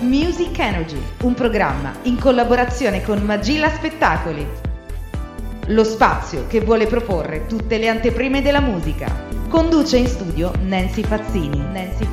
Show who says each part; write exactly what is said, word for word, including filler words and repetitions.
Speaker 1: Music Energy, un programma in collaborazione con Magilla Spettacoli. Lo spazio che vuole proporre tutte le anteprime della musica. Conduce in studio Nancy Fazzini. Nancy